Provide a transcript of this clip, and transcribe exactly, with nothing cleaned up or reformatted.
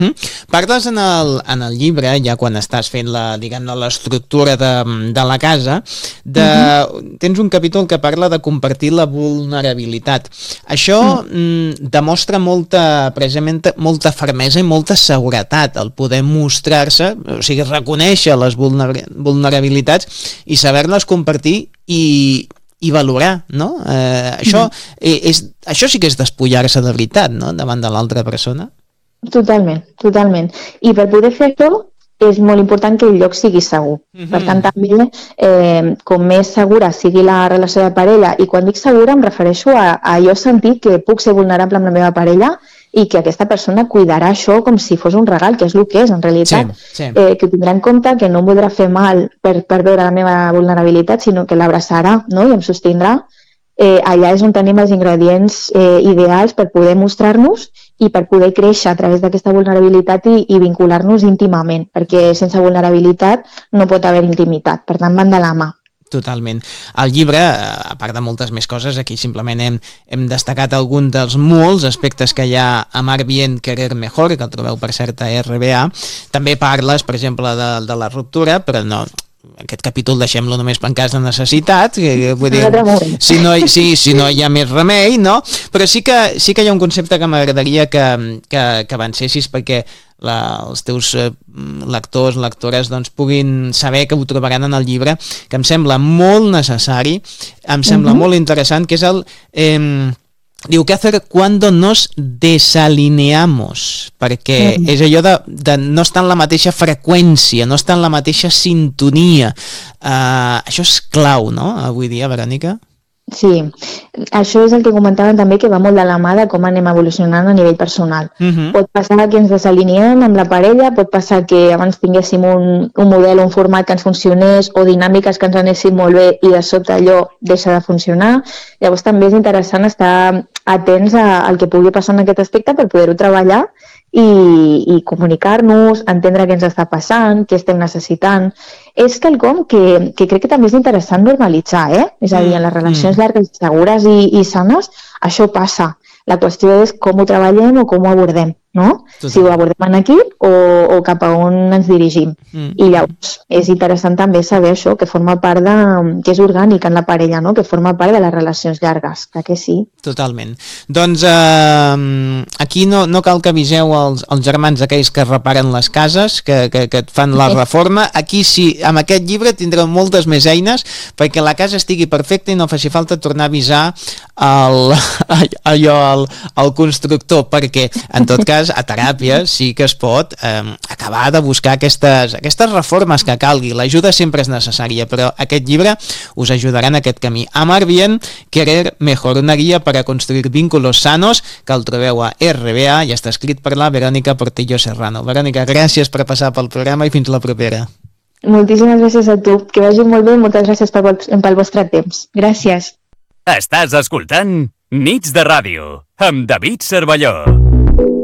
Mm. Parles en el, en el llibre, ja quan estàs fent la, diguem-ne, l'estructura de, de la casa, de, uh-huh. tens un capítol que parla de compartir la vulnerabilitat. Això uh-huh. mm, demostra molta, precisament, molta fermesa i molta seguretat, el poder mostrar-se, o sigui, reconèixer les vulner- vulnerabilitats i saber-les compartir i, i valorar, no? Eh, això, uh-huh. és, això sí que és despullar-se de veritat, no?, davant de l'altra persona. Totalment, totalment. I per poder fer-ho és molt important que el lloc sigui segur. Uh-huh. Per tant, també, eh, com més segura sigui la relació de parella, i quan dic segura em refereixo a, a jo sentir que puc ser vulnerable amb la meva parella i que aquesta persona cuidarà això com si fos un regal, que és el que és, en realitat. Sí, sí. Eh, que tindrà en compte que no em voldrà fer mal per, per veure la meva vulnerabilitat, sinó que l'abraçarà, no?, i em sostindrà. Eh, allà és on tenim els ingredients eh, ideals per poder mostrar-nos i per poder créixer a través d'aquesta vulnerabilitat i, i vincular-nos íntimament, perquè sense vulnerabilitat no pot haver intimitat, per tant van de la mà. Totalment. El llibre, a part de moltes més coses, aquí simplement hem, hem destacat algun dels molts aspectes que hi ha a Mar Bien Querer Mejor, que el trobeu per cert a R B A. També parles, per exemple, de, de la ruptura, però no... aquest capítol deixem-lo només en cas de necessitat, que, vull dir, si no, sí, si no hi ha més remei, no? Però sí que, sí que hi ha un concepte que m'agradaria que, que, que avancessis perquè la, els teus eh, lectors, lectores, doncs puguin saber que ho trobaran en el llibre, que em sembla molt necessari, em sembla uh-huh. molt interessant, que és el... Eh, diu, què fer cuando nos desalineamos, perquè mm. és allò de, de no estar en la mateixa freqüència, no estar en la mateixa sintonia. Uh, això és clau, no?, avui dia, Verònica? Sí, això és el que comentaven també, que va molt de la mà de com anem evolucionant a nivell personal. Uh-huh. Pot passar que ens desalineem amb la parella, pot passar que abans tinguéssim un, un model, un format que ens funcionés o dinàmiques que ens anessin molt bé i de sobte allò deixa de funcionar. Llavors també és interessant estar atents a, al que pugui passar en aquest aspecte per poder-ho treballar i, i comunicar-nos, entendre què ens està passant, què estem necessitant. És quelcom que, que crec que també és interessant normalitzar, eh? És a dir, en les relacions mm. llargues, segures i, i sanes, això passa. La qüestió és com ho treballem o com ho abordem, no? Total. Si ho abordem en equip o, o cap a on ens dirigim. Mm. I llavors és interessant també saber això, que forma part de... que és orgànic en la parella, no? Que forma part de les relacions llargues, clar que sí. Totalment. Doncs eh, aquí no, no cal que aviseu els, els germans aquells que reparen les cases, que, que, que et fan la reforma. Aquí sí, amb aquest llibre tindreu moltes més eines perquè la casa estigui perfecta i no faci falta tornar a avisar el, allò, el, el constructor, perquè en tot cas a teràpia sí que es pot eh, acabar de buscar aquestes, aquestes reformes que calgui. L'ajuda sempre és necessària, però aquest llibre us ajudarà en aquest camí. Amar bien, querer mejor, una guia per a construir vínculos sanos, que el trobeu a R B A i està escrit per la Verònica Portillo Serrano. Verònica, gràcies per passar pel programa i fins la propera. Moltíssimes gràcies a tu, que vagi molt bé i moltes gràcies pel, pel vostre temps. Gràcies. Estàs escoltant Nits de Ràdio amb David Cervelló.